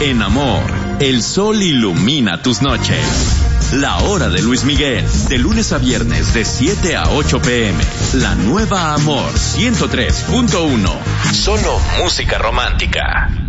En Amor, el sol ilumina tus noches. La Hora de Luis Miguel, de lunes a viernes de 7 a 8 p.m. La nueva Amor 103.1. Solo música romántica.